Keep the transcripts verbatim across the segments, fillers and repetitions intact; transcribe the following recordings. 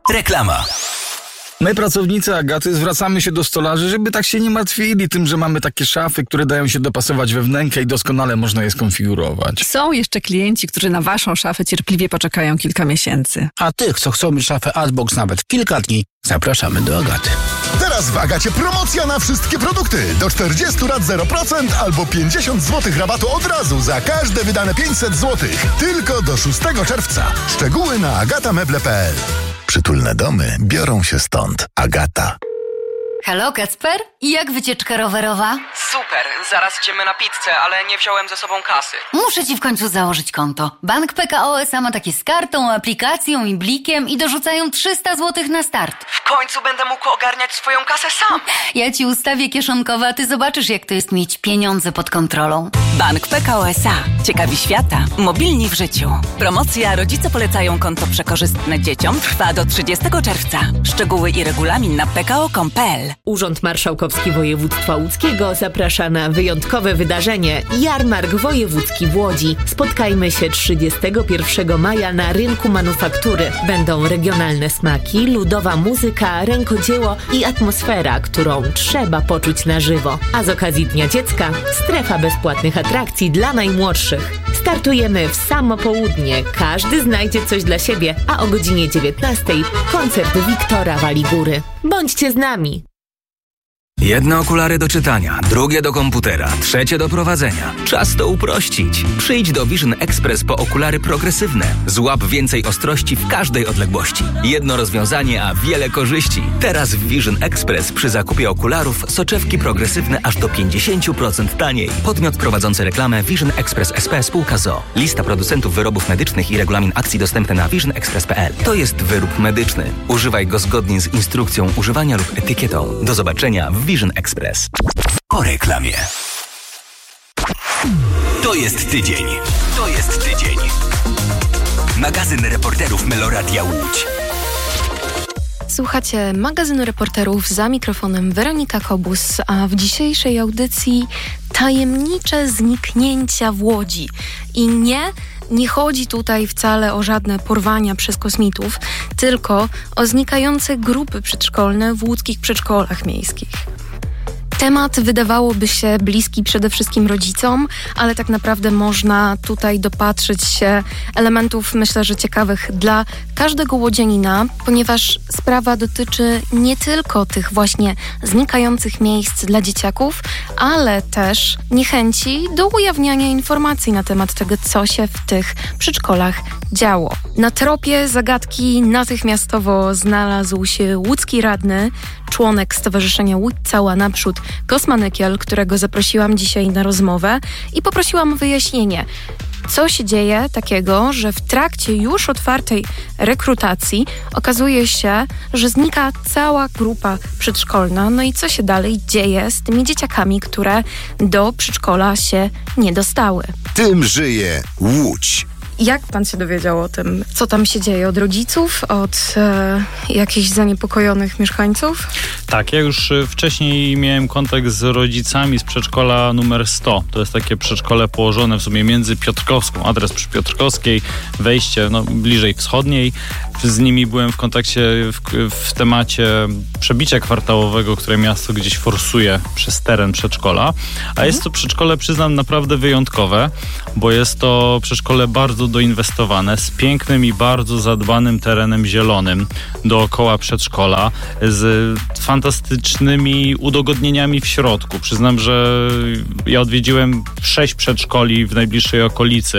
Reklama. My, pracownicy Agaty, zwracamy się do stolarzy, żeby tak się nie martwili tym, że mamy takie szafy, które dają się dopasować we wnękę i doskonale można je skonfigurować. Są jeszcze klienci, którzy na waszą szafę cierpliwie poczekają kilka miesięcy. A tych, co chcą mieć szafę Artbox nawet kilka dni, zapraszamy do Agaty. Teraz w Agacie promocja na wszystkie produkty. Do czterdziestu lat zero procent albo pięćdziesiąt złotych rabatu od razu za każde wydane pięćset złotych. Tylko do szóstego czerwca. Szczegóły na agatameble kropka p l. Przytulne domy biorą się stąd. Agata. Halo, Kacper? I jak wycieczka rowerowa? Super, zaraz idziemy na pizzę, ale nie wziąłem ze sobą kasy. Muszę ci w końcu założyć konto. Bank P K O S A ma takie z kartą, aplikacją i blikiem i dorzucają trzysta złotych na start. W końcu będę mógł ogarniać swoją kasę sam. Ja ci ustawię kieszonkowe, a ty zobaczysz, jak to jest mieć pieniądze pod kontrolą. Bank P K O S A. Ciekawi świata. Mobilni w życiu. Promocja Rodzice polecają konto przekorzystne dzieciom trwa do trzydziestego czerwca. Szczegóły i regulamin na p k o kropka com kropka p l. Urząd Marszałkowski Województwa Łódzkiego zaprasza na wyjątkowe wydarzenie Jarmark Wojewódzki w Łodzi. Spotkajmy się trzydziestego pierwszego maja na rynku manufaktury. Będą regionalne smaki, ludowa muzyka, rękodzieło i atmosfera, którą trzeba poczuć na żywo. A z okazji Dnia Dziecka strefa bezpłatnych atrakcji dla najmłodszych. Startujemy w samo południe. Każdy znajdzie coś dla siebie, a o godzinie dziewiętnastej koncert Wiktora Waligóry. Bądźcie z nami! Jedne okulary do czytania, drugie do komputera, trzecie do prowadzenia. Czas to uprościć. Przyjdź do Vision Express po okulary progresywne. Złap więcej ostrości w każdej odległości. Jedno rozwiązanie, a wiele korzyści. Teraz w Vision Express przy zakupie okularów soczewki progresywne aż do pięćdziesiąt procent taniej. Podmiot prowadzący reklamę Vision Express S P spółka z o o. Lista producentów wyrobów medycznych i regulamin akcji dostępny na vision express kropka p l. To jest wyrób medyczny. Używaj go zgodnie z instrukcją używania lub etykietą. Do zobaczenia w Vision Express. Po reklamie. To jest tydzień. To jest tydzień. Magazyn reporterów Meloradia Łódź. Słuchacie magazynu reporterów, za mikrofonem Weronika Kobus, a w dzisiejszej audycji tajemnicze zniknięcia w Łodzi. I nie, nie chodzi tutaj wcale o żadne porwania przez kosmitów, tylko o znikające grupy przedszkolne w łódzkich przedszkolach miejskich. Temat wydawałoby się bliski przede wszystkim rodzicom, ale tak naprawdę można tutaj dopatrzyć się elementów, myślę, że ciekawych dla każdego łodzianina, ponieważ sprawa dotyczy nie tylko tych właśnie znikających miejsc dla dzieciaków, ale też niechęci do ujawniania informacji na temat tego, co się w tych przedszkolach działo. Na tropie zagadki natychmiastowo znalazł się łódzki radny, członek Stowarzyszenia Łódź Cała Naprzód, Kosmanykiel, którego zaprosiłam dzisiaj na rozmowę i poprosiłam o wyjaśnienie, co się dzieje takiego, że w trakcie już otwartej rekrutacji okazuje się, że znika cała grupa przedszkolna. No i co się dalej dzieje z tymi dzieciakami, które do przedszkola się nie dostały? Tym żyje Łódź. Jak pan się dowiedział o tym, co tam się dzieje? Od rodziców? Od e, jakichś zaniepokojonych mieszkańców? Tak, ja już wcześniej miałem kontakt z rodzicami z przedszkola numer sto. To jest takie przedszkole położone w sumie między Piotrkowską, adres przy Piotrkowskiej, wejście no, bliżej wschodniej. Z nimi byłem w kontakcie w, w temacie przebicia kwartałowego, które miasto gdzieś forsuje przez teren przedszkola. A jest to przedszkole, przyznam, naprawdę wyjątkowe, bo jest to przedszkole bardzo doinwestowane, z pięknym i bardzo zadbanym terenem zielonym dookoła przedszkola, z fantastycznymi udogodnieniami w środku. Przyznam, że ja odwiedziłem sześć przedszkoli w najbliższej okolicy.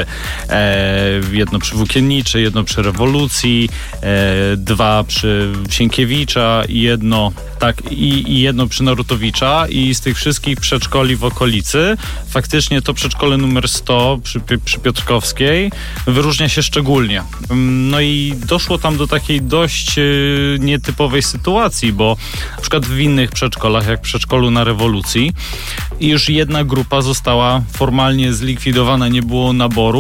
E, jedno przy Włókienniczej, jedno przy Rewolucji, e, dwa przy Sienkiewicza i jedno tak i, i jedno przy Narutowicza, i z tych wszystkich przedszkoli w okolicy faktycznie to przedszkole numer sto przy, przy Piotrkowskiej wyróżnia się szczególnie. No i doszło tam do takiej dość y, nietypowej sytuacji, bo na przykład w innych przedszkolach, jak w przedszkolu na Rewolucji, już jedna grupa została formalnie zlikwidowana, nie było naboru.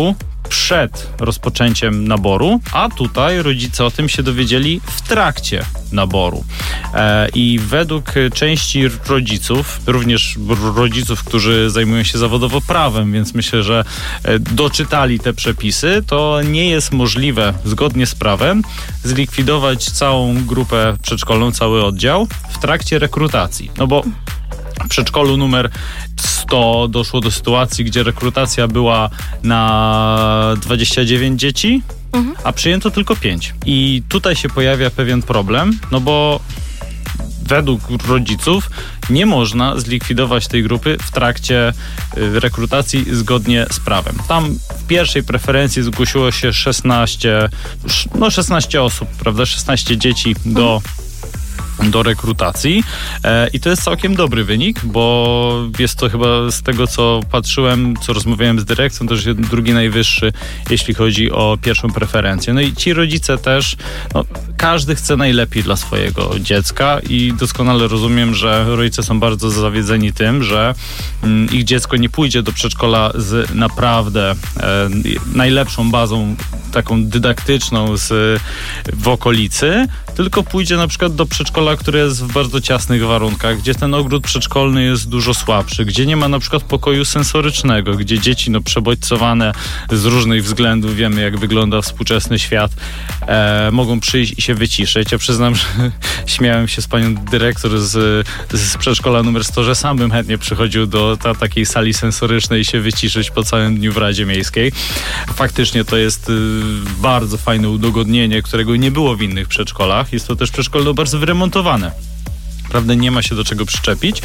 przed rozpoczęciem naboru, a tutaj rodzice o tym się dowiedzieli w trakcie naboru. E, I według części rodziców, również rodziców, którzy zajmują się zawodowo prawem, więc myślę, że e, doczytali te przepisy, to nie jest możliwe zgodnie z prawem zlikwidować całą grupę przedszkolną, cały oddział w trakcie rekrutacji. No bo w przedszkolu numer sto doszło do sytuacji, gdzie rekrutacja była na dwadzieścia dziewięć dzieci, mhm. a przyjęto tylko pięć. I tutaj się pojawia pewien problem, no bo według rodziców nie można zlikwidować tej grupy w trakcie rekrutacji zgodnie z prawem. Tam w pierwszej preferencji zgłosiło się szesnaście, no szesnaście osób, prawda, szesnaście dzieci do mhm. do rekrutacji e, i to jest całkiem dobry wynik, bo jest to chyba z tego, co patrzyłem, co rozmawiałem z dyrekcją, też jest drugi najwyższy, jeśli chodzi o pierwszą preferencję. No i ci rodzice też, no, każdy chce najlepiej dla swojego dziecka i doskonale rozumiem, że rodzice są bardzo zawiedzeni tym, że mm, ich dziecko nie pójdzie do przedszkola z naprawdę e, najlepszą bazą taką dydaktyczną z, w okolicy, tylko pójdzie na przykład do przedszkola, które jest w bardzo ciasnych warunkach, gdzie ten ogród przedszkolny jest dużo słabszy, gdzie nie ma na przykład pokoju sensorycznego, gdzie dzieci no, przebodźcowane z różnych względów, wiemy jak wygląda współczesny świat, e, mogą przyjść i się wyciszyć. Ja przyznam, że śmiałem się z panią dyrektor z, z przedszkola numer sto, że sam bym chętnie przychodził do ta, takiej sali sensorycznej i się wyciszyć po całym dniu w Radzie Miejskiej. Faktycznie to jest y, bardzo fajne udogodnienie, którego nie było w innych przedszkolach. Jest to też przedszkole bardzo wyremontowane. Prawda, nie ma się do czego przyczepić.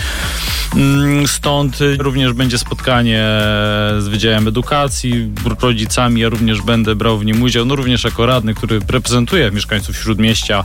Stąd również będzie spotkanie z Wydziałem Edukacji, rodzicami. Ja również będę brał w nim udział, no również jako radny, który reprezentuje mieszkańców Śródmieścia,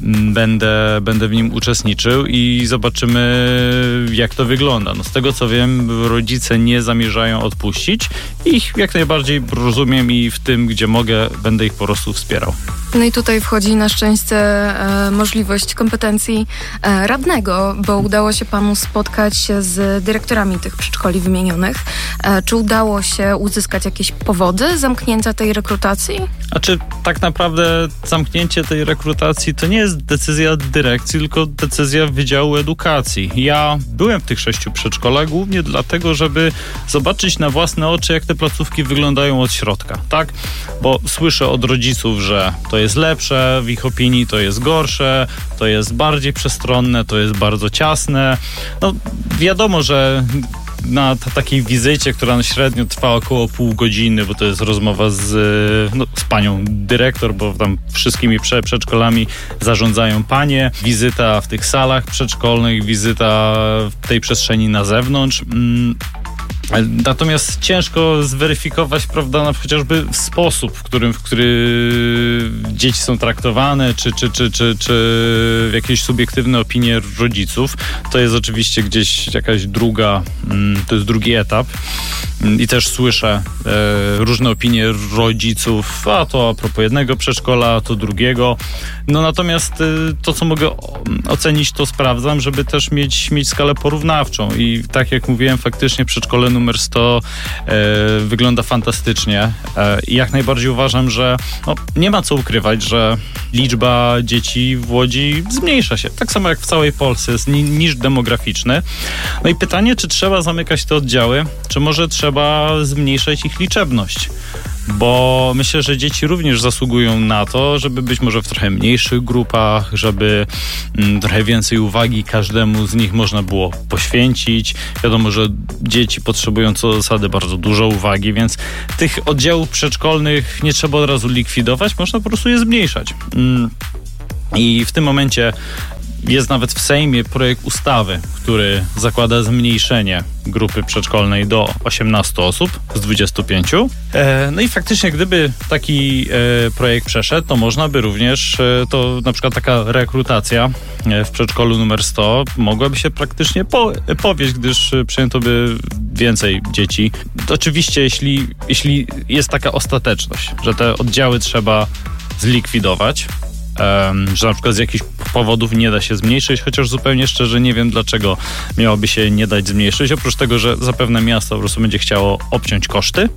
będę, będę w nim uczestniczył i zobaczymy, jak to wygląda. No z tego, co wiem, rodzice nie zamierzają odpuścić. Ich jak najbardziej rozumiem i w tym, gdzie mogę, będę ich po prostu wspierał. No i tutaj wchodzi na szczęście e, możliwość kompetencji e, radnego, bo udało się panu spotkać się z dyrektorami tych przedszkoli wymienionych. E, czy udało się uzyskać jakieś powody zamknięcia tej rekrutacji? A czy tak naprawdę zamknięcie tej rekrutacji to nie jest decyzja dyrekcji, tylko decyzja Wydziału Edukacji. Ja byłem w tych sześciu przedszkolach głównie dlatego, żeby zobaczyć na własne oczy, jak te placówki wyglądają od środka, tak? Bo słyszę od rodziców, że to jest lepsze, w ich opinii to jest gorsze, to jest bardziej przestronne, to jest bardzo ciasne. No wiadomo, że na t- takiej wizycie, która średnio trwa około pół godziny, bo to jest rozmowa z, no, z panią dyrektor, bo tam wszystkimi prze- przedszkolami zarządzają panie, wizyta w tych salach przedszkolnych, wizyta w tej przestrzeni na zewnątrz. Mm. Natomiast ciężko zweryfikować, prawda, na chociażby sposób, w którym w który dzieci są traktowane, czy, czy, czy, czy, czy jakieś subiektywne opinie rodziców. To jest oczywiście gdzieś jakaś druga, to jest drugi etap. I też słyszę e, różne opinie rodziców, a to a propos jednego przedszkola, a to drugiego. No natomiast e, to, co mogę ocenić, to sprawdzam, żeby też mieć, mieć skalę porównawczą. I tak jak mówiłem, faktycznie przedszkole numer sto e, wygląda fantastycznie. E, I jak najbardziej uważam, że no, nie ma co ukrywać, że liczba dzieci w Łodzi zmniejsza się. Tak samo jak w całej Polsce, jest ni- niż demograficzny. No i pytanie, czy trzeba zamykać te oddziały, czy może trzeba Trzeba zmniejszać ich liczebność, bo myślę, że dzieci również zasługują na to, żeby być może w trochę mniejszych grupach, żeby mm, trochę więcej uwagi każdemu z nich można było poświęcić. Wiadomo, że dzieci potrzebują co do zasady bardzo dużo uwagi, więc tych oddziałów przedszkolnych nie trzeba od razu likwidować, można po prostu je zmniejszać. Mm. I w tym momencie jest nawet w Sejmie projekt ustawy, który zakłada zmniejszenie grupy przedszkolnej do osiemnastu osób z dwudziestu pięciu. E, no i faktycznie, gdyby taki e, projekt przeszedł, to można by również, e, to na przykład taka rekrutacja e, w przedszkolu numer sto mogłaby się praktycznie po, powieść, gdyż przyjęto by więcej dzieci. To oczywiście, jeśli, jeśli jest taka ostateczność, że te oddziały trzeba zlikwidować, Um, że na przykład z jakichś powodów nie da się zmniejszyć, chociaż zupełnie szczerze nie wiem, dlaczego miałoby się nie dać zmniejszyć, oprócz tego, że zapewne miasto po prostu będzie chciało obciąć koszty,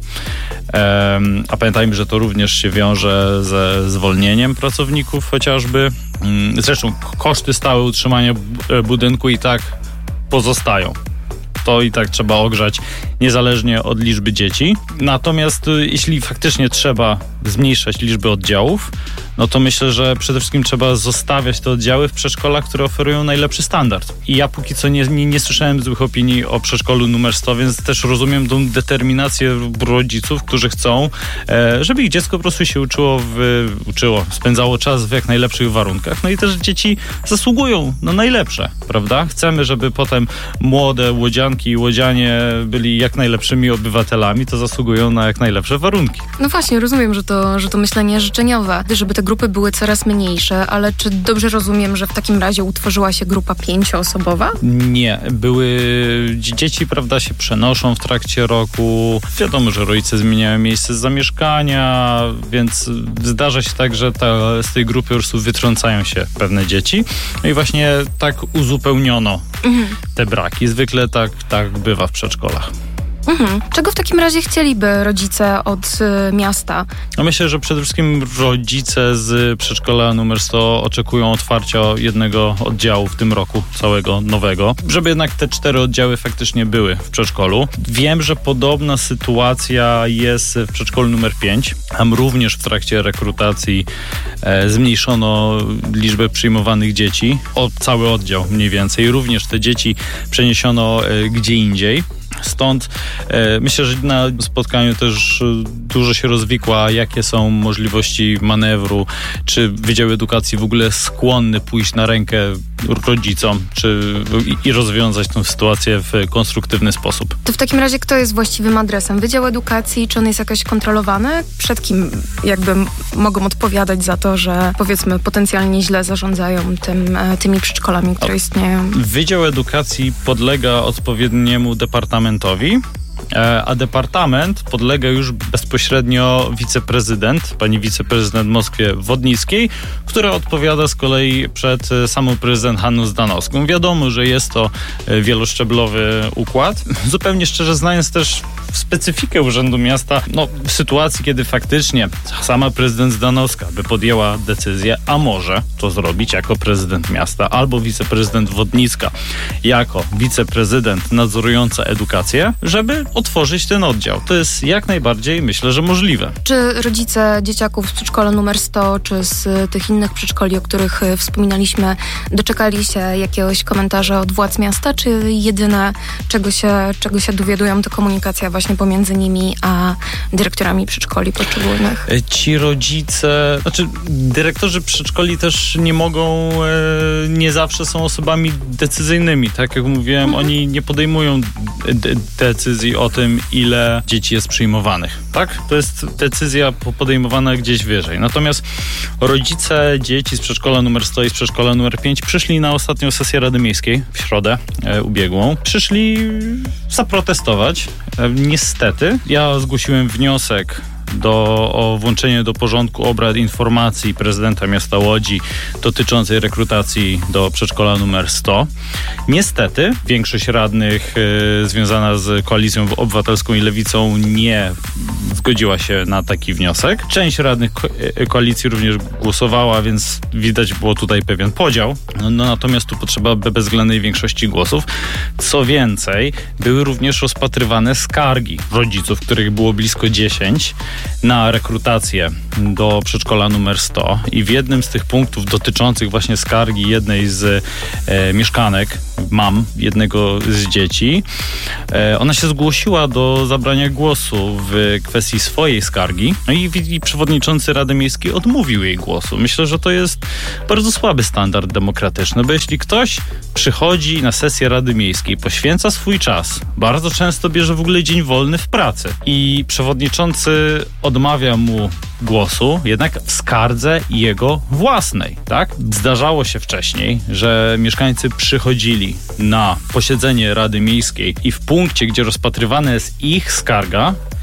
ehm, a pamiętajmy, że to również się wiąże ze zwolnieniem pracowników chociażby. Zresztą koszty stałe utrzymania budynku i tak pozostają. To i tak trzeba ogrzać niezależnie od liczby dzieci. Natomiast jeśli faktycznie trzeba zmniejszać liczbę oddziałów, no to myślę, że przede wszystkim trzeba zostawiać te oddziały w przedszkolach, które oferują najlepszy standard. I ja póki co nie, nie, nie słyszałem złych opinii o przedszkolu numer sto, więc też rozumiem tą determinację rodziców, którzy chcą, e, żeby ich dziecko po prostu się uczyło, w, uczyło, spędzało czas w jak najlepszych warunkach. No i też dzieci zasługują na najlepsze, prawda? Chcemy, żeby potem młode łodzianki i łodzianie byli jak najlepszymi obywatelami, to zasługują na jak najlepsze warunki. No właśnie, rozumiem, że to, że to myślenie życzeniowe, żeby te grupy były coraz mniejsze, ale czy dobrze rozumiem, że w takim razie utworzyła się grupa pięcioosobowa? Nie, były dzieci, prawda, się przenoszą w trakcie roku. Wiadomo, że rodzice zmieniają miejsce zamieszkania, więc zdarza się tak, że ta, z tej grupy po prostu wytrącają się pewne dzieci. No i właśnie tak uzupełniono mhm. te braki. Zwykle tak, tak bywa w przedszkolach. Mhm. Czego w takim razie chcieliby rodzice od y, miasta? No myślę, że przede wszystkim rodzice z przedszkola numer sto oczekują otwarcia jednego oddziału w tym roku, całego nowego, żeby jednak te cztery oddziały faktycznie były w przedszkolu. Wiem, że podobna sytuacja jest w przedszkolu numer pięć. Tam również w trakcie rekrutacji e, zmniejszono liczbę przyjmowanych dzieci o cały oddział mniej więcej. Również te dzieci przeniesiono e, gdzie indziej. Stąd e, myślę, że na spotkaniu też dużo się rozwikła, jakie są możliwości manewru, czy Wydział Edukacji w ogóle skłonny pójść na rękę rodzicom, czy i, i rozwiązać tę sytuację w konstruktywny sposób. To w takim razie kto jest właściwym adresem? Wydział Edukacji, czy on jest jakoś kontrolowany? Przed kim jakby mogą odpowiadać za to, że powiedzmy potencjalnie źle zarządzają tym, tymi przedszkolami, które istnieją? Wydział Edukacji podlega odpowiedniemu departamentowi, a departament podlega już bezpośrednio wiceprezydent, pani wiceprezydent Moskwie Wodnickiej, która odpowiada z kolei przed samą prezydent Hanną Zdanowską. Wiadomo, że jest to wieloszczeblowy układ. Zupełnie szczerze, znając też specyfikę Urzędu Miasta, no w sytuacji, kiedy faktycznie sama prezydent Zdanowska by podjęła decyzję, a może to zrobić jako prezydent miasta, albo wiceprezydent Wodnicka jako wiceprezydent nadzorująca edukację, żeby otworzyć ten oddział. To jest jak najbardziej, myślę, że możliwe. Czy rodzice dzieciaków z przedszkola numer sto, czy z tych innych przedszkoli, o których wspominaliśmy, doczekali się jakiegoś komentarza od władz miasta, czy jedyne, czego się, czego się dowiadują, to komunikacja właśnie pomiędzy nimi a dyrektorami przedszkoli poszczególnych? Ci rodzice, znaczy dyrektorzy przedszkoli też nie mogą, e, nie zawsze są osobami decyzyjnymi. Tak jak mówiłem, mhm. oni nie podejmują de- decyzji o tym, ile dzieci jest przyjmowanych. Tak? To jest decyzja podejmowana gdzieś wyżej. Natomiast rodzice dzieci z przedszkola numer sto i z przedszkola numer pięć przyszli na ostatnią sesję Rady Miejskiej w środę e, ubiegłą. Przyszli zaprotestować. E, niestety, ja zgłosiłem wniosek do, o włączenie do porządku obrad informacji prezydenta miasta Łodzi dotyczącej rekrutacji do przedszkola numer sto. Niestety większość radnych y, związana z Koalicją Obywatelską i Lewicą nie zgodziła się na taki wniosek. Część radnych ko- koalicji również głosowała, więc widać było tutaj pewien podział. No, no, natomiast tu potrzeba bezwzględnej większości głosów. Co więcej, były również rozpatrywane skargi rodziców, których było blisko dziesięć, na rekrutację do przedszkola numer sto i w jednym z tych punktów dotyczących właśnie skargi jednej z e, mieszkanek, mam jednego z dzieci, e, ona się zgłosiła do zabrania głosu w kwestii swojej skargi, no i, i przewodniczący Rady Miejskiej odmówił jej głosu. Myślę, że to jest bardzo słaby standard demokratyczny, bo jeśli ktoś przychodzi na sesję Rady Miejskiej, poświęca swój czas, bardzo często bierze w ogóle dzień wolny w pracy i przewodniczący odmawia mu głosu, jednak w skardze jego własnej, tak? Zdarzało się wcześniej, że mieszkańcy przychodzili na posiedzenie Rady Miejskiej i w punkcie, gdzie rozpatrywana jest ich skarga,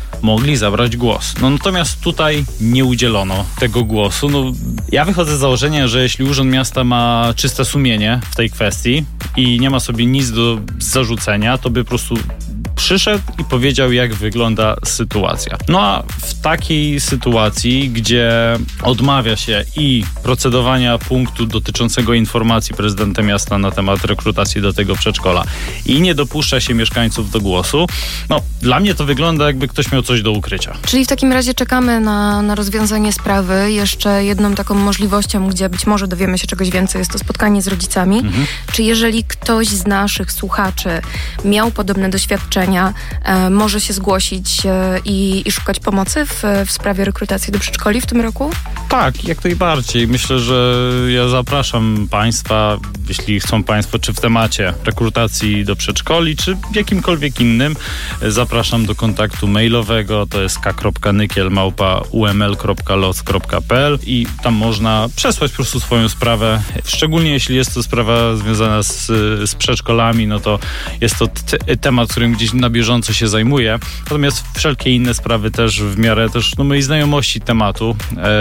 mogli zabrać głos. No natomiast tutaj nie udzielono tego głosu. No, ja wychodzę z założenia, że jeśli Urząd Miasta ma czyste sumienie w tej kwestii i nie ma sobie nic do zarzucenia, to by po prostu przyszedł i powiedział, jak wygląda sytuacja. No a w takiej sytuacji, gdzie odmawia się i procedowania punktu dotyczącego informacji prezydenta miasta na temat rekrutacji do tego przedszkola i nie dopuszcza się mieszkańców do głosu, no dla mnie to wygląda, jakby ktoś miał coś do ukrycia. Czyli w takim razie czekamy na, na rozwiązanie sprawy. Jeszcze jedną taką możliwością, gdzie być może dowiemy się czegoś więcej, jest to spotkanie z rodzicami. Mhm. Czy jeżeli ktoś z naszych słuchaczy miał podobne doświadczenia, e, może się zgłosić e, i, i szukać pomocy w, w sprawie rekrutacji do przedszkoli w tym roku? Tak, jak najbardziej. Myślę, że ja zapraszam Państwa, jeśli chcą Państwo, czy w temacie rekrutacji do przedszkoli, czy w jakimkolwiek innym, zapraszam do kontaktu mailowego, to jest k kropka nykiel małpa u m l kropka los kropka p l i tam można przesłać po prostu swoją sprawę, szczególnie jeśli jest to sprawa związana z, z przedszkolami, no to jest to t- temat, którym gdzieś na bieżąco się zajmuję, natomiast wszelkie inne sprawy też w miarę też no, mojej znajomości tematu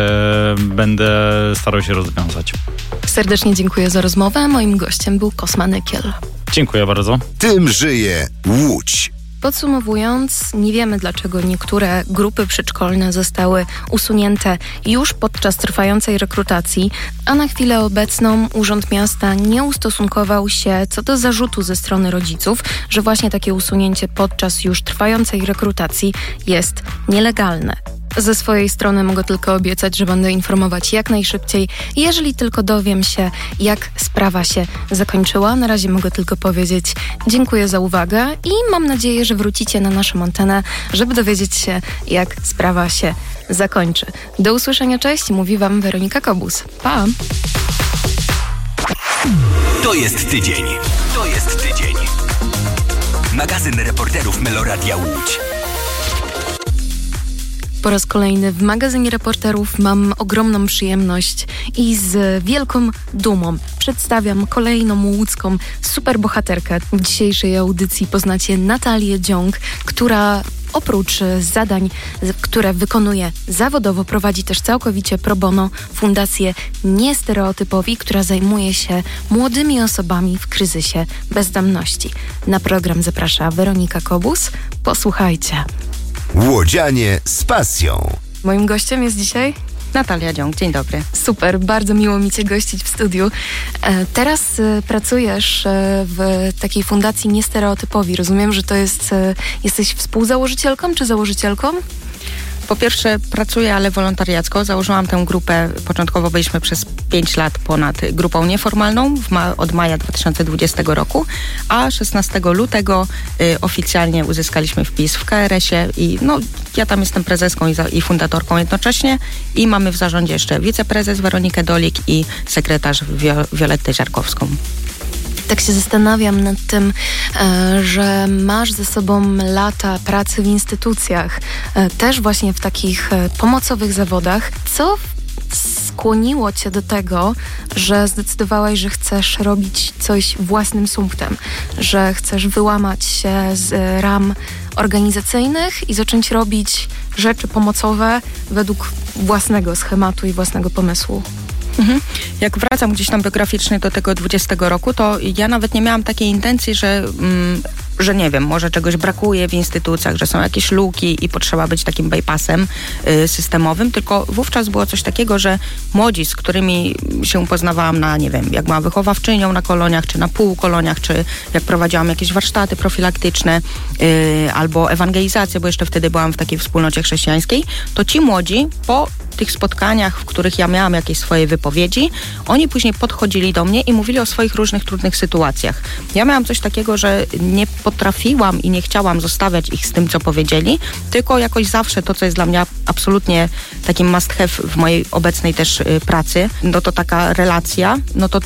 e, będę starał się rozwiązać. Serdecznie dziękuję za rozmowę. Moim gościem był Kosma Nykiel. Dziękuję bardzo. Tym żyje Łódź. Podsumowując, nie wiemy, dlaczego niektóre grupy przedszkolne zostały usunięte już podczas trwającej rekrutacji, a na chwilę obecną Urząd Miasta nie ustosunkował się co do zarzutu ze strony rodziców, że właśnie takie usunięcie podczas już trwającej rekrutacji jest nielegalne. Ze swojej strony mogę tylko obiecać, że będę informować jak najszybciej, jeżeli tylko dowiem się, jak sprawa się zakończyła. Na razie mogę tylko powiedzieć dziękuję za uwagę i mam nadzieję, że wrócicie na naszą antenę, żeby dowiedzieć się, jak sprawa się zakończy. Do usłyszenia, cześć, mówi Wam Weronika Kobus. Pa! To jest tydzień. To jest tydzień. Magazyn reporterów Meloradia Łódź. Po raz kolejny w magazynie reporterów mam ogromną przyjemność i z wielką dumą przedstawiam kolejną łódzką superbohaterkę. W dzisiejszej audycji poznacie Natalię Dziąg, która oprócz zadań, które wykonuje zawodowo, prowadzi też całkowicie pro bono Fundację Niestereotypowi, która zajmuje się młodymi osobami w kryzysie bezdomności. Na program zaprasza Weronika Kobus. Posłuchajcie. Łodzianie z pasją. Moim gościem jest dzisiaj Natalia Dziąg. Dzień dobry. Super, bardzo miło mi Cię gościć w studiu. E, teraz e, pracujesz e, w takiej fundacji Niestereotypowi. Rozumiem, że to jest, e, jesteś współzałożycielką czy założycielką? Po pierwsze pracuję, ale wolontariacko. Założyłam tę grupę, początkowo byliśmy przez pięć lat ponad grupą nieformalną w ma- od maja dwa tysiące dwudziestego roku, a szesnastego lutego y, oficjalnie uzyskaliśmy wpis w K R S ie i no, ja tam jestem prezeską i, za- i fundatorką jednocześnie i mamy w zarządzie jeszcze wiceprezes Weronikę Dolik i sekretarz Wio- Violettę Ziarkowską. Tak się zastanawiam nad tym, e, że masz ze sobą lata pracy w instytucjach, e, też właśnie w takich e, pomocowych zawodach. Co skłoniło Cię do tego, że zdecydowałaś, że chcesz robić coś własnym sumptem, że chcesz wyłamać się z e, ram organizacyjnych i zacząć robić rzeczy pomocowe według własnego schematu i własnego pomysłu? Mhm. Jak wracam gdzieś tam biograficznie do tego dwudziestego roku, to ja nawet nie miałam takiej intencji, że, mm, że nie wiem, może czegoś brakuje w instytucjach, że są jakieś luki i potrzeba być takim bypassem y, systemowym, tylko wówczas było coś takiego, że młodzi, z którymi się poznawałam na, nie wiem, jak byłam wychowawczynią na koloniach, czy na półkoloniach, czy jak prowadziłam jakieś warsztaty profilaktyczne y, albo ewangelizację, bo jeszcze wtedy byłam w takiej wspólnocie chrześcijańskiej, to ci młodzi po tych spotkaniach, w których ja miałam jakieś swoje wypowiedzi, oni później podchodzili do mnie i mówili o swoich różnych trudnych sytuacjach. Ja miałam coś takiego, że nie potrafiłam i nie chciałam zostawiać ich z tym, co powiedzieli, tylko jakoś zawsze to, co jest dla mnie absolutnie takim must have w mojej obecnej też y, pracy, no to taka relacja, no to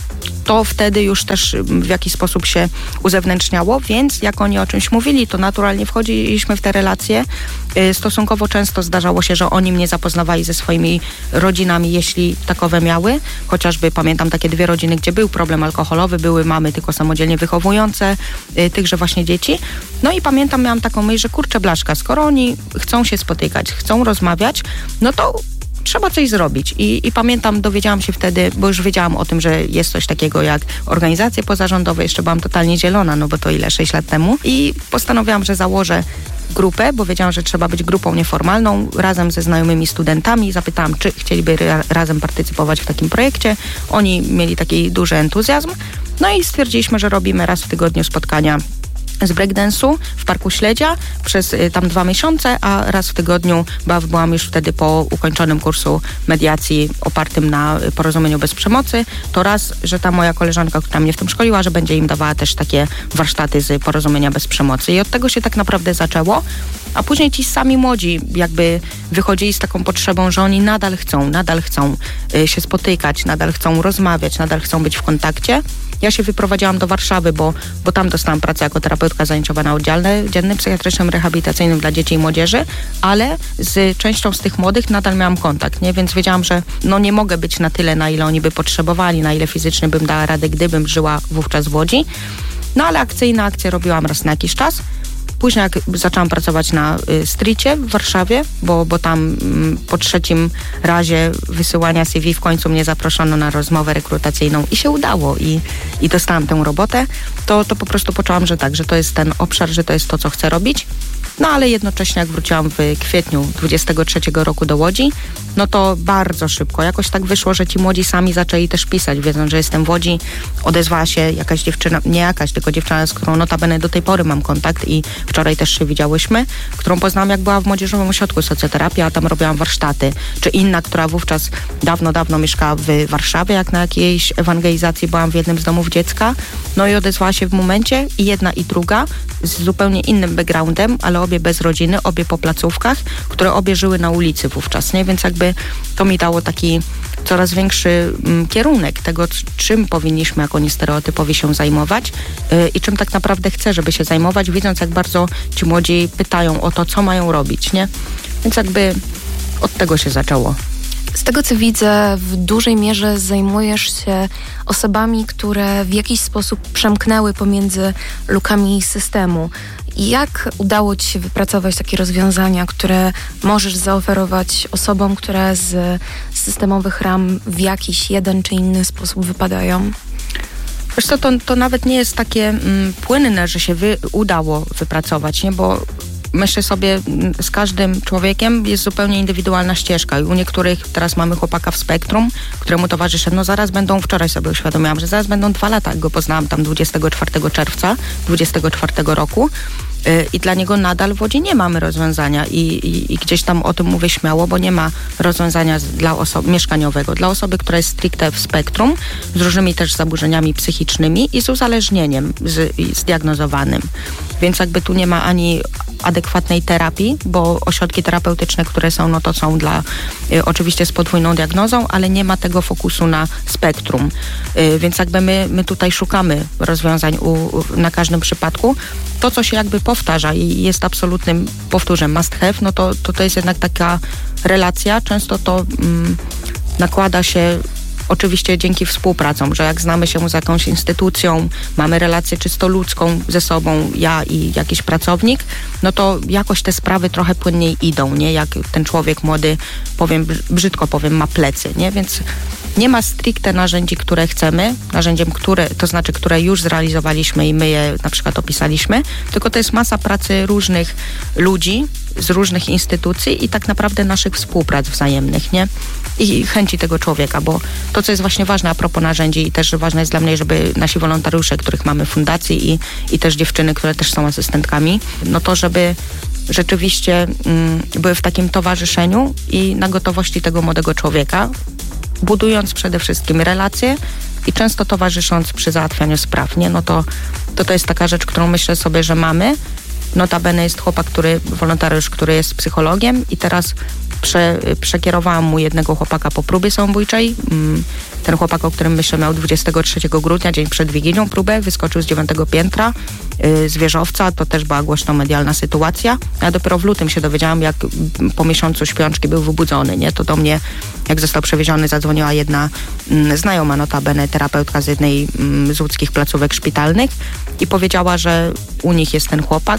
to wtedy już też w jakiś sposób się uzewnętrzniało, więc jak oni o czymś mówili, to naturalnie wchodziliśmy w te relacje. Stosunkowo często zdarzało się, że oni mnie zapoznawali ze swoimi rodzinami, jeśli takowe miały. Chociażby pamiętam takie dwie rodziny, gdzie był problem alkoholowy, były mamy tylko samodzielnie wychowujące y, tychże właśnie dzieci. No i pamiętam, miałam taką myśl, że kurczę blaszka, skoro oni chcą się spotykać, chcą rozmawiać, no to trzeba coś zrobić. I, I pamiętam, dowiedziałam się wtedy, bo już wiedziałam o tym, że jest coś takiego jak organizacje pozarządowe. Jeszcze byłam totalnie zielona, no bo to ile? sześć lat temu. I postanowiłam, że założę grupę, bo wiedziałam, że trzeba być grupą nieformalną, razem ze znajomymi studentami. Zapytałam, czy chcieliby ra- razem partycypować w takim projekcie. Oni mieli taki duży entuzjazm. No i stwierdziliśmy, że robimy raz w tygodniu spotkania z breakdance'u w Parku Śledzia przez y, tam dwa miesiące, a raz w tygodniu ba, byłam już wtedy po ukończonym kursu mediacji opartym na y, porozumieniu bez przemocy, to raz, że ta moja koleżanka, która mnie w tym szkoliła, że będzie im dawała też takie warsztaty z porozumienia bez przemocy i od tego się tak naprawdę zaczęło, a później ci sami młodzi jakby wychodzili z taką potrzebą, że oni nadal chcą, nadal chcą y, się spotykać, nadal chcą rozmawiać, nadal chcą być w kontakcie. Ja się wyprowadziłam do Warszawy, bo, bo tam dostałam pracę jako terapeutka zajęciowa na oddziale dziennym, psychiatrycznym, rehabilitacyjnym dla dzieci i młodzieży, ale z częścią z tych młodych nadal miałam kontakt, nie? Więc wiedziałam, że no nie mogę być na tyle, na ile oni by potrzebowali, na ile fizycznie bym dała radę, gdybym żyła wówczas w Łodzi. No ale akcyjne akcje robiłam raz na jakiś czas. Później jak zaczęłam pracować na y, Streetie w Warszawie, bo, bo tam y, po trzecim razie wysyłania C V w końcu mnie zaproszono na rozmowę rekrutacyjną i się udało i, i dostałam tę robotę, to, to po prostu poczułam, że tak, że to jest ten obszar, że to jest to, co chcę robić. No ale jednocześnie jak wróciłam w kwietniu dwudziestego trzeciego roku do Łodzi, no to bardzo szybko. Jakoś tak wyszło, że ci młodzi sami zaczęli też pisać, wiedząc, że jestem w Łodzi. Odezwała się jakaś dziewczyna, nie jakaś, tylko dziewczyna, z którą notabene do tej pory mam kontakt i wczoraj też się widziałyśmy, którą poznałam, jak była w Młodzieżowym Ośrodku Socjoterapii, a tam robiłam warsztaty. Czy inna, która wówczas dawno, dawno mieszkała w Warszawie, jak na jakiejś ewangelizacji byłam w jednym z domów dziecka. No i odezwała się w momencie i jedna i druga z zupełnie innym backgroundem, ale obie bez rodziny, obie po placówkach, które obie żyły na ulicy wówczas, nie? Więc jakby to mi dało taki coraz większy mm, kierunek tego, czym powinniśmy jako niestereotypowi się zajmować yy, i czym tak naprawdę chcę, żeby się zajmować, widząc jak bardzo ci młodzi pytają o to, co mają robić, nie? Więc jakby od tego się zaczęło. Z tego, co widzę, w dużej mierze zajmujesz się osobami, które w jakiś sposób przemknęły pomiędzy lukami systemu. Jak udało ci się wypracować takie rozwiązania, które możesz zaoferować osobom, które z systemowych ram w jakiś jeden czy inny sposób wypadają? Wiesz co, to, to nawet nie jest takie mm, płynne, że się wy, udało wypracować, nie? Bo myślę sobie, z każdym człowiekiem jest zupełnie indywidualna ścieżka i u niektórych, teraz mamy chłopaka w spektrum, któremu towarzyszę, no zaraz będą, wczoraj sobie uświadomiłam, że zaraz będą dwa lata, jak go poznałam tam dwudziestego czwartego czerwca dwudziestego czwartego roku. I dla niego nadal w Łodzi nie mamy rozwiązania I, i, i gdzieś tam o tym mówię śmiało, bo nie ma rozwiązania dla osoby mieszkaniowego, dla osoby, która jest stricte w spektrum, z różnymi też zaburzeniami psychicznymi i z uzależnieniem z, zdiagnozowanym. Więc jakby tu nie ma ani adekwatnej terapii, bo ośrodki terapeutyczne, które są, no to są dla, y, oczywiście z podwójną diagnozą, ale nie ma tego fokusu na spektrum. Y, więc jakby my, my tutaj szukamy rozwiązań u, u, na każdym przypadku. To, co się jakby powtarza i jest absolutnym, powtórzę, must have, no to, to, to jest jednak taka relacja. Często to mm, nakłada się oczywiście dzięki współpracom, że jak znamy się z jakąś instytucją, mamy relację czysto ludzką ze sobą, ja i jakiś pracownik, no to jakoś te sprawy trochę płynniej idą, nie? Jak ten człowiek młody, powiem, brzydko powiem, ma plecy, nie? Więc nie ma stricte narzędzi, które chcemy, narzędziem, które, to znaczy, które już zrealizowaliśmy i my je na przykład opisaliśmy, tylko to jest masa pracy różnych ludzi z różnych instytucji i tak naprawdę naszych współprac wzajemnych, nie? I chęci tego człowieka, bo to, co jest właśnie ważne a propos narzędzi i też ważne jest dla mnie, żeby nasi wolontariusze, których mamy w fundacji i, i też dziewczyny, które też są asystentkami, no to żeby rzeczywiście mm, były w takim towarzyszeniu i na gotowości tego młodego człowieka, budując przede wszystkim relacje i często towarzysząc przy załatwianiu spraw, nie? No to, to to jest taka rzecz, którą myślę sobie, że mamy. Notabene jest chłopak, który, wolontariusz, który jest psychologiem i teraz Prze, przekierowałam mu jednego chłopaka po próbie samobójczej. Ten chłopak, o którym myślę, miał dwudziestego trzeciego grudnia, dzień przed Wigilią, próbę. Wyskoczył z dziewiątego piętra yy, z wieżowca. To też była głośno medialna sytuacja. Ja dopiero w lutym się dowiedziałam, jak po miesiącu śpiączki był wybudzony. Nie? To do mnie, jak został przewieziony, zadzwoniła jedna mm, znajoma, notabene terapeutka z jednej mm, z łódzkich placówek szpitalnych i powiedziała, że u nich jest ten chłopak.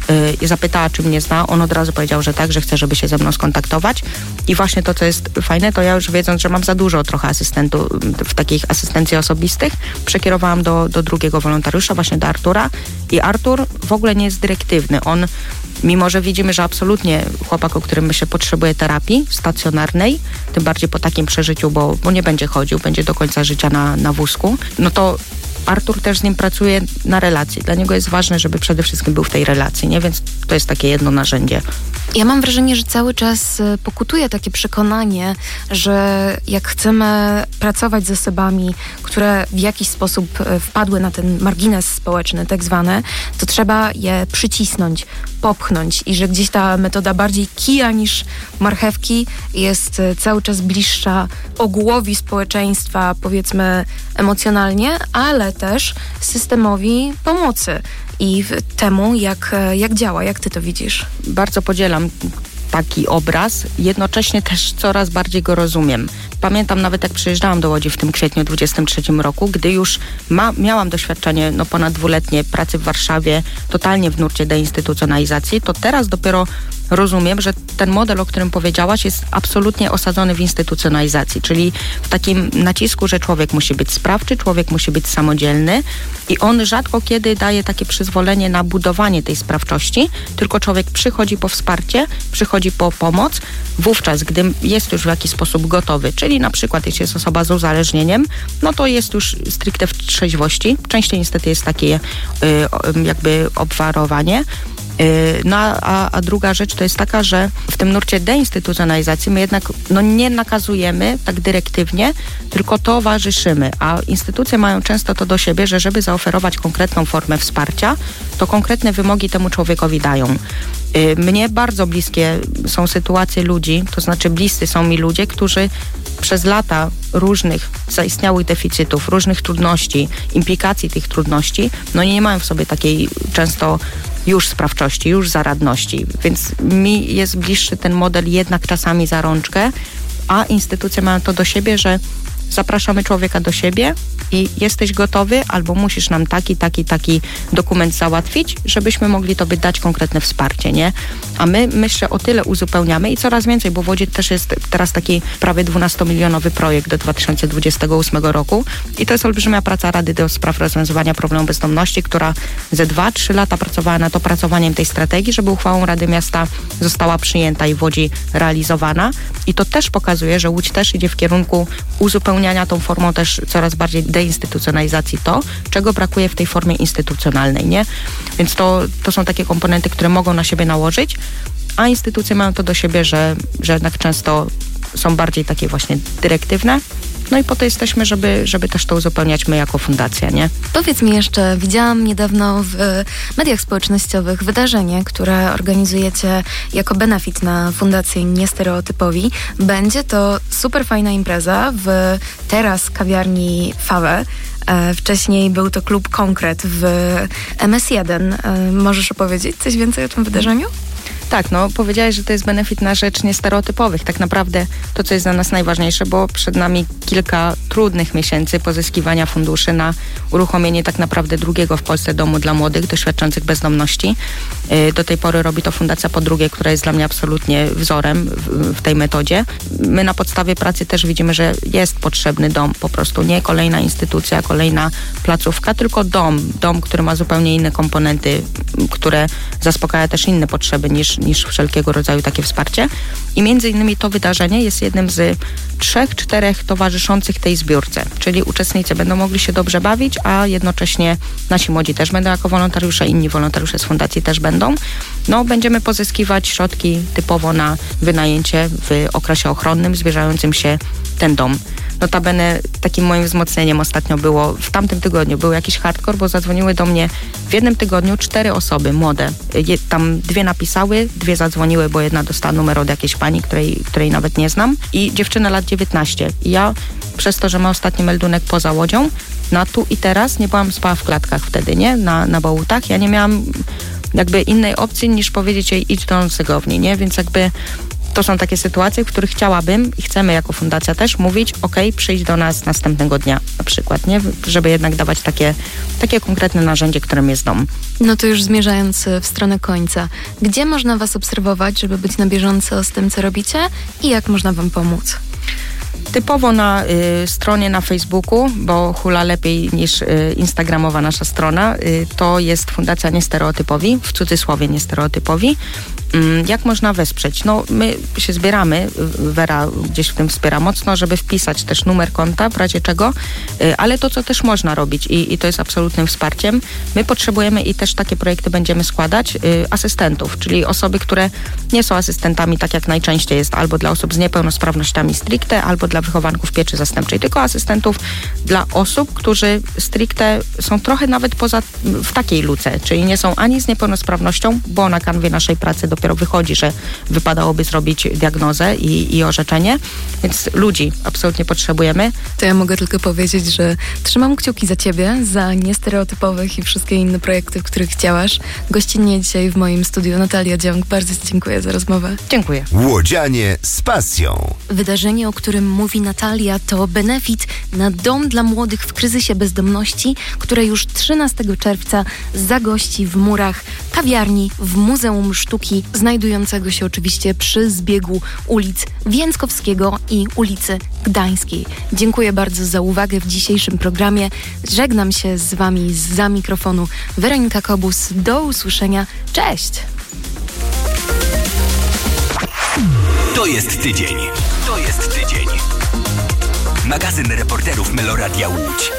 I zapytała, czy mnie zna. On od razu powiedział, że tak, że chce, żeby się ze mną skontaktować. I właśnie to, co jest fajne, to ja już wiedząc, że mam za dużo trochę asystentów, w takich asystencji osobistych, przekierowałam do, do drugiego wolontariusza, właśnie do Artura. I Artur w ogóle nie jest dyrektywny. On, mimo że widzimy, że absolutnie chłopak, o którym myślę, potrzebuje terapii stacjonarnej, tym bardziej po takim przeżyciu, bo, bo nie będzie chodził, będzie do końca życia na, na wózku, no to Artur też z nim pracuje na relacji. Dla niego jest ważne, żeby przede wszystkim był w tej relacji, nie? Więc to jest takie jedno narzędzie. Ja mam wrażenie, że cały czas pokutuje takie przekonanie, że jak chcemy pracować z osobami, które w jakiś sposób wpadły na ten margines społeczny, tak zwany, to trzeba je przycisnąć, popchnąć i że gdzieś ta metoda bardziej kija niż marchewki jest cały czas bliższa ogółowi społeczeństwa, powiedzmy emocjonalnie, ale też systemowi pomocy i temu, jak, jak działa, jak ty to widzisz. Bardzo podzielam taki obraz, jednocześnie też coraz bardziej go rozumiem. Pamiętam nawet, jak przyjeżdżałam do Łodzi w tym kwietniu dwudziestym trzecim roku, gdy już ma, miałam doświadczenie no, ponad dwuletnie pracy w Warszawie, totalnie w nurcie deinstytucjonalizacji, to teraz dopiero rozumiem, że ten model, o którym powiedziałaś, jest absolutnie osadzony w instytucjonalizacji, czyli w takim nacisku, że człowiek musi być sprawczy, człowiek musi być samodzielny i on rzadko kiedy daje takie przyzwolenie na budowanie tej sprawczości, tylko człowiek przychodzi po wsparcie, przychodzi po pomoc, wówczas, gdy jest już w jakiś sposób gotowy, czyli na przykład jeśli jest osoba z uzależnieniem, no to jest już stricte w trzeźwości. Częściej niestety jest takie y, jakby obwarowanie. No a, a druga rzecz to jest taka, że w tym nurcie deinstytucjonalizacji my jednak no, nie nakazujemy tak dyrektywnie, tylko towarzyszymy, a instytucje mają często to do siebie, że żeby zaoferować konkretną formę wsparcia, to konkretne wymogi temu człowiekowi dają. Mnie bardzo bliskie są sytuacje ludzi, to znaczy bliscy są mi ludzie, którzy przez lata różnych zaistniałych deficytów, różnych trudności, implikacji tych trudności, no nie mają w sobie takiej często już sprawczości, już zaradności, więc mi jest bliższy ten model jednak czasami za rączkę, a instytucje mają to do siebie, że zapraszamy człowieka do siebie i jesteś gotowy albo musisz nam taki, taki, taki dokument załatwić, żebyśmy mogli tobie dać konkretne wsparcie, nie? A my, myślę, o tyle uzupełniamy i coraz więcej, bo w Łodzi też jest teraz taki prawie dwunastomilionowy projekt do dwa tysiące dwudziestego ósmego roku i to jest olbrzymia praca Rady do Spraw Rozwiązywania Problemu Bezdomności, która ze dwa, trzy lata pracowała nad opracowaniem tej strategii, żeby uchwałą Rady Miasta została przyjęta i w Łodzi realizowana i to też pokazuje, że Łódź też idzie w kierunku uzupełniania tą formą też coraz bardziej deinstytucjonalizacji to, czego brakuje w tej formie instytucjonalnej, nie? Więc to, to są takie komponenty, które mogą na siebie nałożyć, a instytucje mają to do siebie, że, że jednak często są bardziej takie właśnie dyrektywne. No i po to jesteśmy, żeby, żeby też to uzupełniać my jako fundacja, nie? Powiedz mi jeszcze, widziałam niedawno w mediach społecznościowych wydarzenie, które organizujecie jako benefit na Fundację Niestereotypowi. Będzie to super fajna impreza w teraz kawiarni Fawe. E, wcześniej był to klub Konkret w M S jeden. E, możesz opowiedzieć coś więcej o tym wydarzeniu? Tak, no powiedziałeś, że to jest benefit na rzecz niestereotypowych. Tak naprawdę to, co jest dla nas najważniejsze, bo przed nami kilka trudnych miesięcy pozyskiwania funduszy na uruchomienie tak naprawdę drugiego w Polsce domu dla młodych doświadczących bezdomności. Do tej pory robi to Fundacja Podrugie, która jest dla mnie absolutnie wzorem w, w tej metodzie. My na podstawie pracy też widzimy, że jest potrzebny dom, po prostu nie kolejna instytucja, kolejna placówka, tylko dom. Dom, który ma zupełnie inne komponenty, które zaspokaja też inne potrzeby niż, niż wszelkiego rodzaju takie wsparcie. I między innymi to wydarzenie jest jednym z trzech, czterech towarzyszących tej zbiórce, czyli uczestnicy będą mogli się dobrze bawić, a jednocześnie nasi młodzi też będą jako wolontariusze, inni wolontariusze z fundacji też będą. No, będziemy pozyskiwać środki typowo na wynajęcie w okresie ochronnym, zwierzającym się ten dom. notabene takim moim wzmocnieniem ostatnio było, w tamtym tygodniu był jakiś hardcore, bo zadzwoniły do mnie w jednym tygodniu cztery osoby młode. Je, tam dwie napisały, dwie zadzwoniły, bo jedna dostała numer od jakiejś pani, której, której nawet nie znam i dziewczyna lat dziewiętnaście. I ja przez to, że ma ostatni meldunek poza Łodzią, na tu i teraz nie byłam spała w klatkach wtedy, nie? Na, na Bałutach. Ja nie miałam jakby innej opcji niż powiedzieć jej idź do noclegowni, nie? Więc jakby to są takie sytuacje, w których chciałabym i chcemy jako fundacja też mówić, okej, przyjdź do nas następnego dnia na przykład, nie? Żeby jednak dawać takie, takie konkretne narzędzie, którym jest dom. No to już zmierzając w stronę końca, gdzie można was obserwować, żeby być na bieżąco z tym, co robicie i jak można wam pomóc? Typowo na y, stronie na Facebooku, bo hula lepiej niż y, instagramowa nasza strona, y, to jest Fundacja Niestereotypowi, w cudzysłowie Niestereotypowi. Y, jak można wesprzeć? No my się zbieramy, Wera gdzieś w tym wspiera mocno, żeby wpisać też numer konta, w razie czego, y, ale to, co też można robić i, i to jest absolutnym wsparciem, my potrzebujemy i też takie projekty będziemy składać, y, asystentów, czyli osoby, które nie są asystentami, tak jak najczęściej jest, albo dla osób z niepełnosprawnościami stricte, albo dla wychowanków pieczy zastępczej, tylko asystentów dla osób, którzy stricte są trochę nawet poza, w takiej luce, czyli nie są ani z niepełnosprawnością, bo na kanwie naszej pracy dopiero wychodzi, że wypadałoby zrobić diagnozę i, i orzeczenie, więc ludzi absolutnie potrzebujemy. To ja mogę tylko powiedzieć, że trzymam kciuki za ciebie, za Niestereotypowych i wszystkie inne projekty, w których działasz. Gościnnie dzisiaj w moim studiu Natalia Dziąg. Bardzo ci dziękuję za rozmowę. Dziękuję. Łodzianie z pasją. Wydarzenie, o którym mówi Natalia, to benefit na Dom dla Młodych w kryzysie bezdomności, które już trzynastego czerwca zagości w murach kawiarni w Muzeum Sztuki, znajdującego się oczywiście przy zbiegu ulic Więckowskiego i ulicy Gdańskiej. Dziękuję bardzo za uwagę w dzisiejszym programie. Żegnam się z wami zza mikrofonu. Weronika Kobus. Do usłyszenia. Cześć! To jest tydzień. To jest tydzień. Magazyn reporterów Meloradia Łódź.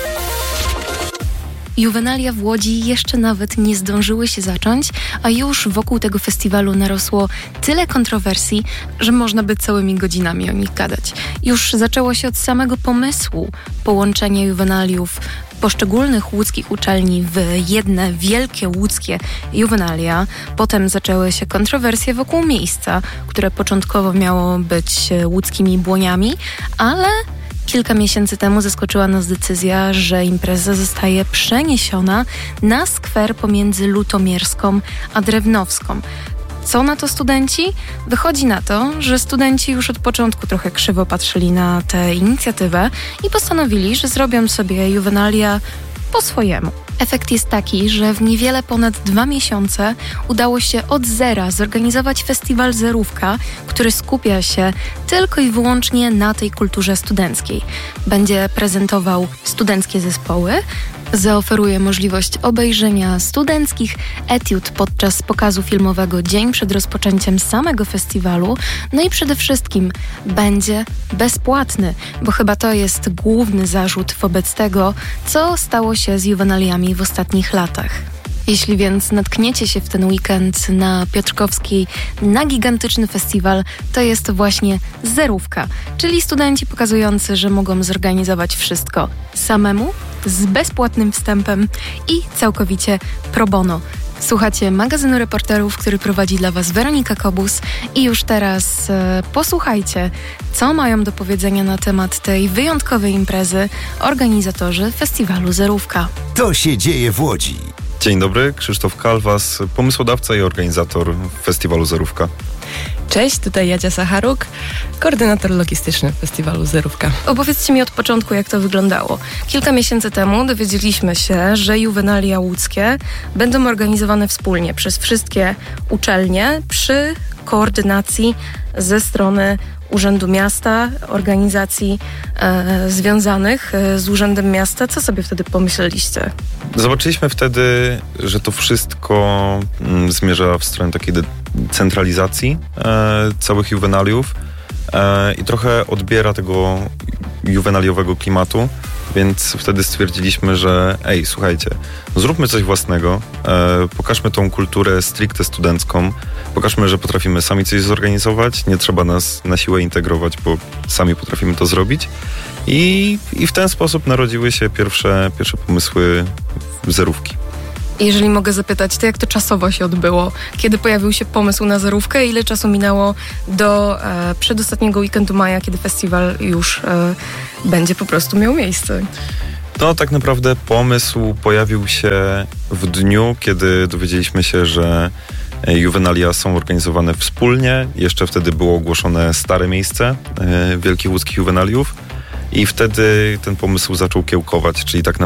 Juwenalia w Łodzi jeszcze nawet nie zdążyły się zacząć, a już wokół tego festiwalu narosło tyle kontrowersji, że można by całymi godzinami o nich gadać. Już zaczęło się od samego pomysłu połączenia juwenaliów poszczególnych łódzkich uczelni w jedne wielkie łódzkie juwenalia. Potem zaczęły się kontrowersje wokół miejsca, które początkowo miało być łódzkimi Błoniami, ale kilka miesięcy temu zaskoczyła nas decyzja, że impreza zostaje przeniesiona na skwer pomiędzy Lutomierską a Drewnowską. Co na to studenci? Wychodzi na to, że studenci już od początku trochę krzywo patrzyli na tę inicjatywę i postanowili, że zrobią sobie juwenalia po swojemu. Efekt jest taki, że w niewiele ponad dwa miesiące udało się od zera zorganizować festiwal Zerówka, który skupia się tylko i wyłącznie na tej kulturze studenckiej. Będzie prezentował studenckie zespoły, zaoferuje możliwość obejrzenia studenckich etiud podczas pokazu filmowego dzień przed rozpoczęciem samego festiwalu, no i przede wszystkim będzie bezpłatny, bo chyba to jest główny zarzut wobec tego, co stało się z juwenaliami w ostatnich latach. Jeśli więc natkniecie się w ten weekend na Piotrkowskiej na gigantyczny festiwal, to jest właśnie Zerówka, czyli studenci pokazujący, że mogą zorganizować wszystko samemu, z bezpłatnym wstępem i całkowicie pro bono. Słuchacie magazynu reporterów, który prowadzi dla was Weronika Kobus i już teraz e, posłuchajcie, co mają do powiedzenia na temat tej wyjątkowej imprezy organizatorzy festiwalu Zerówka. To się dzieje w Łodzi. Dzień dobry, Krzysztof Kalwas, pomysłodawca i organizator festiwalu Zerówka. Cześć, tutaj Jadzia Sacharuk, koordynator logistyczny festiwalu Zerówka. Opowiedzcie mi od początku, jak to wyglądało. Kilka miesięcy temu dowiedzieliśmy się, że juwenalia łódzkie będą organizowane wspólnie przez wszystkie uczelnie przy koordynacji ze strony Urzędu Miasta, organizacji e, związanych e, z Urzędem Miasta. Co sobie wtedy pomyśleliście? Zobaczyliśmy wtedy, że to wszystko mm, zmierza w stronę takiej centralizacji e, całych juwenaliów e, i trochę odbiera tego juwenaliowego klimatu Więc wtedy stwierdziliśmy, że ej, słuchajcie, zróbmy coś własnego, e, pokażmy tą kulturę stricte studencką, pokażmy, że potrafimy sami coś zorganizować, nie trzeba nas na siłę integrować, bo sami potrafimy to zrobić. I, i w ten sposób narodziły się pierwsze, pierwsze pomysły zerówki. Jeżeli mogę zapytać, to jak to czasowo się odbyło? Kiedy pojawił się pomysł na zerówkę? Ile czasu minęło do e, przedostatniego weekendu maja, kiedy festiwal już e, będzie po prostu miał miejsce? No tak naprawdę pomysł pojawił się w dniu, kiedy dowiedzieliśmy się, że Juvenalia są organizowane wspólnie. Jeszcze wtedy było ogłoszone stare miejsce e, Wielkich Łódzkich Juvenaliów i wtedy ten pomysł zaczął kiełkować, czyli tak naprawdę